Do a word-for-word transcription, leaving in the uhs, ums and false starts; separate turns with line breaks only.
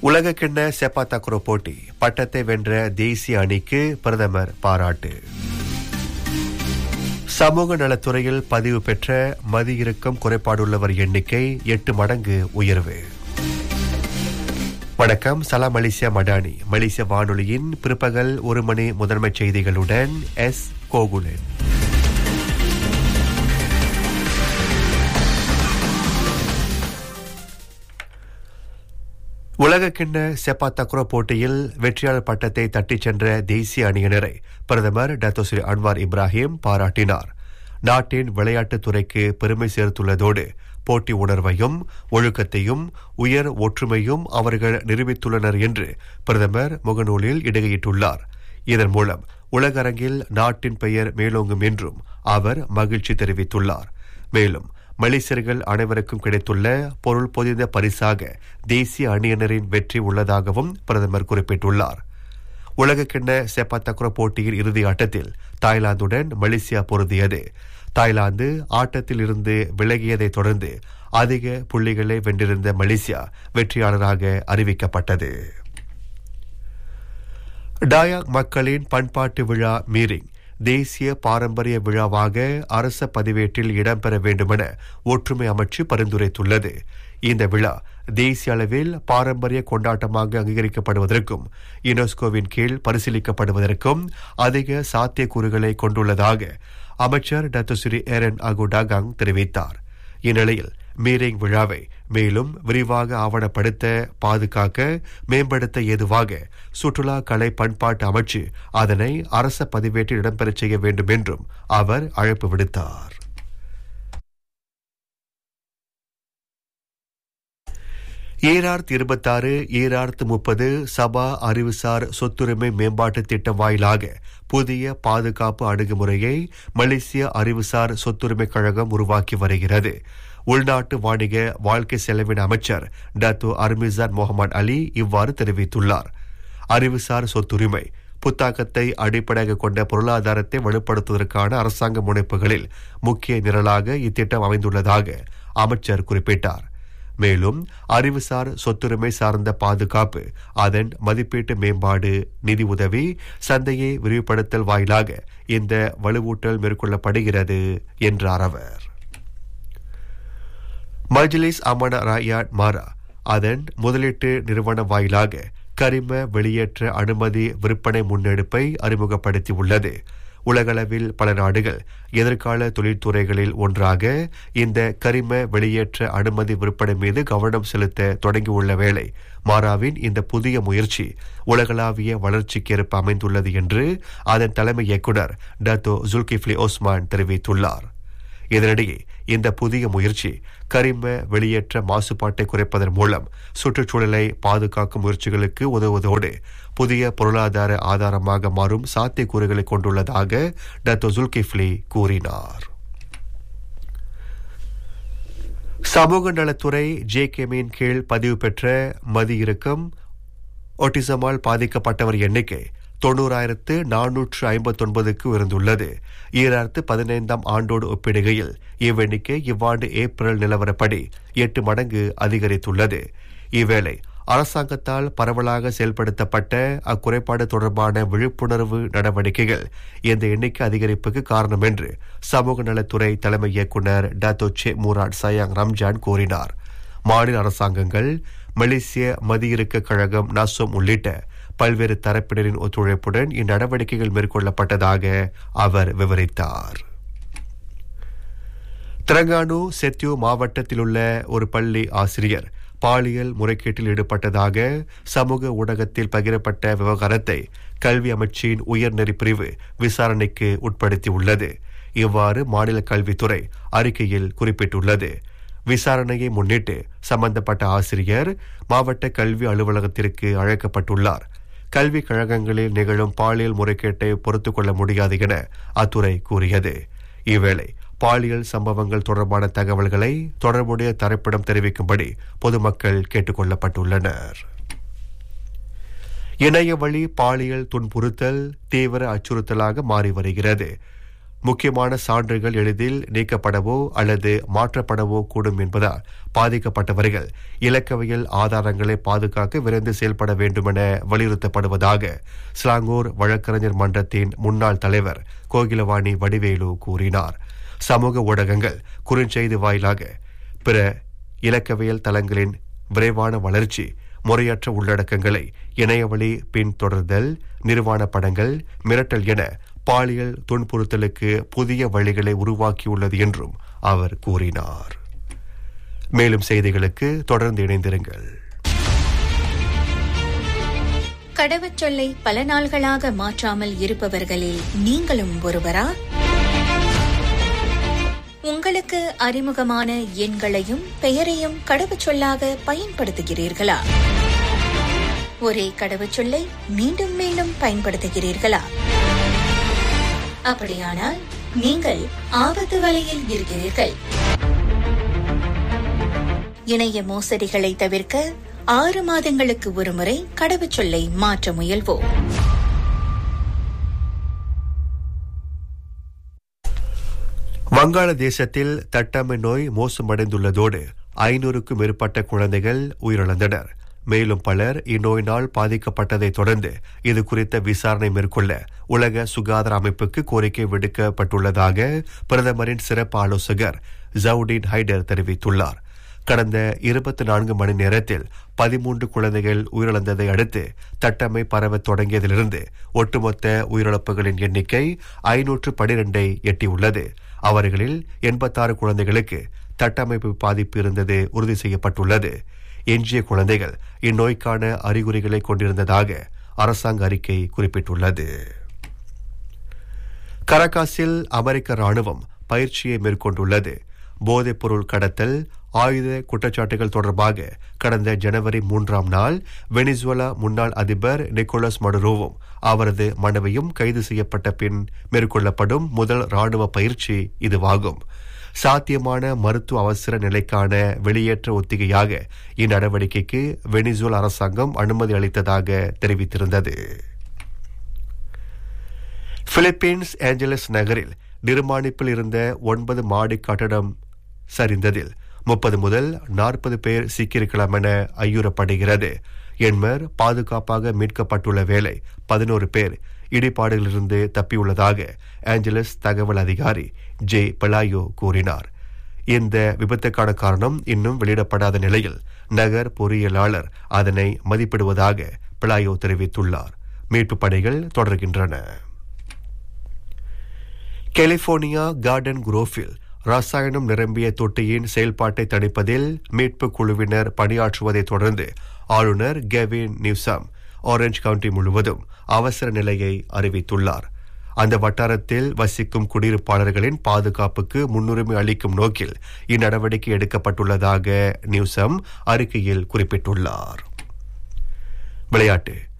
உலகக்கிண்ண செப்பா தக்ரோ போட்டி பட்டத்தை வென்ற தேசிய அணிக்கு பிரதமர் பாராட்டு. சமூக நலத்துறையில் பதிவு பெற்ற மதியிறுக்கம் குறைபாடுள்ளவர் எண்ணிக்கை எட்டு மடங்கு உயர்வு. வணக்கம், சலாம் மலேசியா மடானி. மலேசிய வானொலியின் பிற்பகல் ஒரு மணி முதன்மை செய்திகளுடன் எஸ் கோகுலன். உலகக்கிண்ண செப்பா தக்ரோ போட்டியில் வெற்றியாளர் பட்டத்தை தட்டிச் சென்ற தேசிய அணியினரை பிரதமர் டாக்டர் ஸ்ரீ அன்வார் இப்ராஹிம் பாராட்டினார். நாட்டின் விளையாட்டுத் துறைக்கு பெருமை சேர்த்துள்ளதோடு போட்டி உணர்வையும் ஒழுக்கத்தையும் உயர் ஒற்றுமையும் அவர்கள் நிரூபித்துள்ளனர் என்று பிரதமர் முகநூலில் இடுகையிட்டுள்ளார். இதன் மூலம் உலக அரங்கில் நாட்டின் பெயர் மேலோங்கும் என்றும் அவர் மகிழ்ச்சி தெரிவித்துள்ளார். மேலும் மலேசியர்கள் அனைவருக்கும் கிடைத்துள்ள பொருள் பொதிந்த பரிசாக தேசிய அணியினரின் வெற்றி உள்ளதாகவும் பிரதமர் குறிப்பிட்டுள்ளார். உலகக்கிண்ண செப்பா தக்ரோ போட்டியின் இறுதி ஆட்டத்தில் தாய்லாந்துடன் மலேசியா பொருதியது. தாய்லாந்து ஆட்டத்தில் இருந்து விலகியதைத் தொடர்ந்து அதிக புள்ளிகளை வென்றிருந்த மலேசியா வெற்றியாளராக அறிவிக்கப்பட்டது. டாயாக் மக்களின் பண்பாட்டு விழா மீரிங் தேசிய பாரம்பரிய விழாவாக அரச பதிவேட்டில் இடம்பெற வேண்டுமென ஒற்றுமை அமைச்சு பரிந்துரைத்துள்ளது. இந்த விழா தேசிய அளவில் பாரம்பரிய கொண்டாட்டமாக அங்கீகரிக்கப்படுவதற்கும் யுனெஸ்கோவின் கீழ் பரிசீலிக்கப்படுவதற்கும் அதிக சாத்தியக்கூறுகளை கொண்டுள்ளதாக அமைச்சர் டாக்டர் ஸ்ரீ ஏரன் அகுடாகாங் தெரிவித்தார். இந்நிலையில் மீரிங் விழாவை மேலும் விரிவாக ஆவணப்படுத்த, பாதுகாக்க, மேம்படுத்த ஏதுவாக சுற்றுலா கலை பண்பாட்டு அமைச்சு அதனை அரச பதிவேட்டில் இடம்பெறச் செய்ய வேண்டும் என்றும் அவர் அழைப்பு விடுத்தார். ஈராயிரத்து இருபத்தாறு ஈராயிரத்து முப்பது சபா அறிவுசார் சொத்துரிமை மேம்பாட்டு திட்டம் வாயிலாக புதிய பாதுகாப்பு அணுகுமுறையை மலேசிய அறிவுசார் சொத்துரிமை கழகம் உருவாக்கி வருகிறது. உள்நாட்டு வாணிக வாழ்க்கை செலவின அமைச்சர் டாக்டர் அர்மிசான் முகமது அலி இவ்வாறு தெரிவித்துள்ளார். அறிவுசார் சொத்துரிமை புத்தாக்கத்தை அடிப்படையாக கொண்ட பொருளாதாரத்தை வலுப்படுத்துவதற்கான அரசாங்க முனைப்புகளில் முக்கிய நிரலாக இத்திட்டம் அமைந்துள்ளதாக அமைச்சர் குறிப்பிட்டார். மேலும் அறிவுசார் சொத்துரிமை சார்ந்த பாதுகாப்பு, அதன் மதிப்பீட்டு மேம்பாடு, நிதி உதவி, சந்தையை விரிவுபடுத்தல் வாயிலாக இந்த வலுவூட்டல் மேற்கொள்ளப்படுகிறது என்றார் அவர். மஜ்லிஸ் அமன ராயாட் மாரா அதன் முதலீட்டு நிறுவன வாயிலாக கரிம வெளியேற்ற அனுமதி விற்பனை முன்னெடுப்பை அறிமுகப்படுத்தியுள்ளது. உலகளவில் பல நாடுகள் எதிர்கால தொழில்துறைகளில் ஒன்றாக இந்த கரிம வெளியேற்ற அனுமதி விற்பனை மீது கவனம் செலுத்த தொடங்கியுள்ள வேளை மாராவின் இந்த புதிய முயற்சி உலகளாவிய வளர்ச்சிக்கேற்ப அமைந்துள்ளது என்று அதன் தலைமை இயக்குநர் டாக்டர் ஜுல்கிஃப்லி ஓஸ்மான் தெரிவித்துள்ளார். இதனிடையே இந்த புதிய முயற்சி கரிம வெளியேற்ற மாசுபாட்டை குறைப்பதன் மூலம் சுற்றுச்சூழலை பாதுகாக்கும் முயற்சிகளுக்கு உதவுவதோடு புதிய பொருளாதார ஆதாரமாக மாறும் சாத்தியக்கூறுகளை கொண்டுள்ளதாக டாக்டர் ஜுல்கிஃப்லி கூறினார். சமூக நலத்துறை ஜே கேமின் கீழ் பதிவு பெற்ற மதியிறுக்கம் ஒட்டிசமால் பாதிக்கப்பட்டவர் எண்ணிக்கை தொண்ணூறாயிரத்து நானூற்று ஐம்பத்தி ஒன்பதுக்கு உயர்ந்துள்ளது. ஈராயிரத்து பதினைந்தாம் ஆண்டோடு ஒப்பிடுகையில் இவ்வெண்ணிக்கை இவ்வாண்டு ஏப்ரல் நிலவரப்படி எட்டு மடங்கு அதிகரித்துள்ளது. இவ்வேளை அரசாங்கத்தால் பரவலாக செயல்படுத்தப்பட்ட அக்குறைபாடு தொடர்பான விழிப்புணர்வு நடவடிக்கைகள் இந்த எண்ணிக்கை அதிகரிப்புக்கு காரணம் என்று சமூக நலத்துறை தலைமை இயக்குநர் டாக்டர் சே முராட் சயாங் ரம்ஜான் கூறினார். மாநில அரசாங்கங்கள், மலேசிய மதியிறுக்க கழகம், நசோம் உள்ளிட்ட பல்வேறு தரப்பினரின் ஒத்துழைப்புடன் இந்நடவடிக்கைகள் மேற்கொள்ளப்பட்டதாக அவர் விவரித்தார். திரங்கானு செத்யூ மாவட்டத்தில் உள்ள ஒரு பள்ளி ஆசிரியர் பாலியல் முறைகேட்டில் ஈடுபட்டதாக சமூக ஊடகத்தில் பகிரப்பட்ட விவகாரத்தை கல்வி அமைச்சின் உயர்நெறி பிரிவு விசாரணைக்கு உட்படுத்தியுள்ளது. இவ்வாறு மாநில கல்வித்துறை அறிக்கையில் குறிப்பிட்டுள்ளது. விசாரணையை முன்னிட்டு சம்பந்தப்பட்ட ஆசிரியர் மாவட்ட கல்வி அலுவலகத்திற்கு அழைக்கப்பட்டுள்ளார். கல்விக் கழகங்களில் நிகழும் பாலியல் முறைகேட்டை பொறுத்துக் கொள்ள முடியாது என அத்துறை கூறியது. இவ்வேளை பாலியல் சம்பவங்கள் தொடர்பான தகவல்களை தொடர்புடைய தரப்பிடம் தெரிவிக்கும்படி பொதுமக்கள் கேட்டுக் கொள்ளப்பட்டுள்ளனர். இணைய வழி பாலியல் துன்புறுத்தல் தீவிர அச்சுறுத்தலாக மாறி வருகிறது. முக்கியமான சான்றுகள் எளிதில் நீக்கப்படவோ அல்லது மாற்றப்படவோ கூடும் என்பதால் பாதிக்கப்பட்டவர்கள் இலக்கவியல் ஆதாரங்களை பாதுகாக்க விரைந்து செயல்பட வேண்டுமென வலியுறுத்தப்படுவதாக ஸ்லாங்கூர் வழக்கறிஞர் மன்றத்தின் முன்னாள் தலைவர் கோகிலவாணி வடிவேலு கூறினார். சமூக ஊடகங்கள் குறுஞ்செய்தி வாயிலாக பிற இலக்கவியல் தளங்களின் விரைவான வளர்ச்சி முறையற்ற உள்ளடக்கங்களை இணையவழி பின்தொடர்தல், நிர்வாண படங்கள், மிரட்டல் என பாலியல் துன்புறுத்தலுக்கு புதிய வழிகளை உருவாக்கியுள்ளது என்றும் அவர் கூறினார். மேலும் செய்திகளுக்கு தொடர்ந்து இணைந்திருங்கள்.
கடவுச்சொல்லை பல நாள்களாக மாற்றாமல் இருப்பவர்களில் நீங்களும் ஒருவரா? உங்களுக்கு அறிமுகமான எண்களையும் பெயரையும் கடவுச்சொல்லாக பயன்படுத்துகிறீர்களா? ஒரே கடவுச்சொல்லை மீண்டும் மீண்டும் பயன்படுத்துகிறீர்களா? அப்படியானால் நீங்கள் ஆபத்து வலையில் இருக்கிறீர்கள். இணைய மோசடிகளை தவிர்க்க ஆறு மாதங்களுக்கு ஒருமுறை கடவுச்சொல்லை மாற்ற முயல்வோம்.
வங்காளதேசத்தில் தட்டம்மை நோய் மோசமடைந்துள்ளதோடு ஐநூறுக்கும் மேற்பட்ட குழந்தைகள் உயிரிழந்தனர். மேலும் பலர் இந்நோயினால் பாதிக்கப்பட்டதை தொடர்ந்து இது குறித்த விசாரணை மேற்கொள்ள உலக சுகாதார அமைப்புக்கு கோரிக்கை விடுக்கப்பட்டுள்ளதாக பிரதமரின் சிறப்பு ஆலோசகர் ஜவுடீன் ஹைடர் தெரிவித்துள்ளார். கடந்த இருபத்தி நான்கு மணி நேரத்தில் பதிமூன்று குழந்தைகள் உயிரிழந்ததை அடுத்து தட்டம்மை பரவ தொடங்கியதிலிருந்து ஒட்டுமொத்த உயிரிழப்புகளின் எண்ணிக்கை ஐநூற்று பனிரெண்டை எட்டியுள்ளது. அவர்களில் எண்பத்தாறு குழந்தைகளுக்கு தட்டமைப்பு பாதிப்பு இருந்தது உறுதி செய்யப்பட்டுள்ளது. எஞ்சிய குழந்தைகள் இந்நோய்க்கான அறிகுறிகளை கொண்டிருந்ததாக அரசாங்க அறிக்கை குறிப்பிட்டுள்ளது. கரகாசில் அமெரிக்க ராணுவம் பயிற்சியை மேற்கொண்டுள்ளது. போதைப்பொருள் கடத்தல், ஆயுத குற்றச்சாட்டுகள் தொடர்பாக கடந்த ஜனவரி மூன்றாம் நாள் வெனிசுவேலா முன்னாள் அதிபர் நிக்கோலஸ் மடுரோவும் அவரது மனைவியும் கைது செய்யப்பட்ட பின் மேற்கொள்ளப்படும் முதல் ராணுவ பயிற்சி இதுவாகும். சாத்தியமான மருத்துவ அவசர நிலைக்கான வெளியேற்ற ஒத்திகையாக இந்நடவடிக்கைக்கு வெனிசுவேலா அரசாங்கம் அனுமதி அளித்ததாக தெரிவித்திருந்தது. பிலிப்பீன்ஸ் ஏஞ்சலஸ் நகரில் நிர்மாணிப்பில் இருந்த ஒன்பது மாடி கட்டடம் சரிந்ததில் முப்பது முதல் நாற்பது பேர் சிக்கியிருக்கலாம் என ஐயுறப்படுகிறது. எண்மர் பாதுகாப்பாக மீட்கப்பட்டுள்ள வேளை பதினோரு பேர் இடிபாடுகளிலிருந்து தப்பியுள்ளதாக ஏஞ்சலஸ் தகவல் அதிகாரி ஜே பெலாயோ கூறினார். இந்த விபத்துக்கான காரணம் இன்னும் வெளியிடப்படாத நிலையில் நகர் பொறியியலாளர் அதனை மதிப்பிடுவதாக பெலாயோ தெரிவித்துள்ளார். மீட்பு பணிகள் தொடர்கின்றன. கலிபோர்னியா கார்டன் குரோவில் ரசாயனம் நிரம்பிய தொட்டியின் செயல்பாட்டை தணிப்பதில் மீட்பு குழுவினர் பணியாற்றுவதை தொடர்ந்து ஆளுநர் கெவின் நியூசம் ஆரஞ்ச் கவுண்டி முழுவதும் அவசர நிலையை அறிவித்துள்ளார். அந்த வட்டாரத்தில் வசிக்கும் குடியிருப்பாளர்களின் பாதுகாப்புக்கு முன்னுரிமை அளிக்கும் நோக்கில் இந்நடவடிக்கை எடுக்கப்பட்டுள்ளதாக நியூசம் அறிக்கையில் குறிப்பிட்டுள்ளார். விளையாட்டு